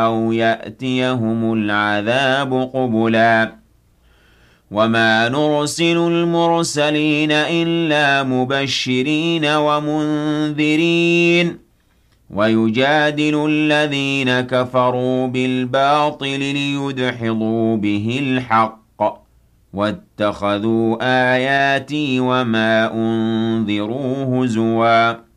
أَوْ يَأْتِيَهُمُ الْعَذَابُ قُبُلًا وَمَا نُرْسِلُ الْمُرْسَلِينَ إِلَّا مُبَشِّرِينَ وَمُنذِرِينَ وَيُجَادِلُ الَّذِينَ كَفَرُوا بِالْبَاطِلِ لِيُدْحِضُوا بِهِ الْحَقَّ وَاتَّخَذُوا آيَاتِي وَمَا أُنذِرُوا هُزُوًا